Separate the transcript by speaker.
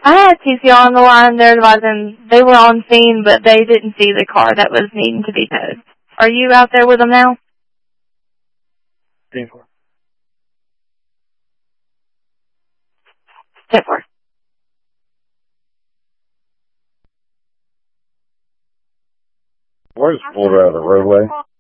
Speaker 1: I had TCR on the line. They were on scene, but they didn't see the car that was needing to be towed. Are you out there with them now?
Speaker 2: 10-4.
Speaker 1: 10-4.
Speaker 3: Where's Florida out of the roadway?